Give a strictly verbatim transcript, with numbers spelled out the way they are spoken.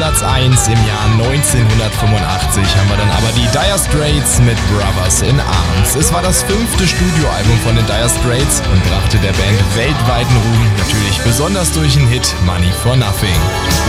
Platz eins im Jahr neunzehnhundertfünfundachtzig haben wir dann aber die Dire Straits mit Brothers in Arms. Es war das fünfte Studioalbum von den Dire Straits und brachte der Band weltweiten Ruhm, natürlich besonders durch den Hit Money for Nothing.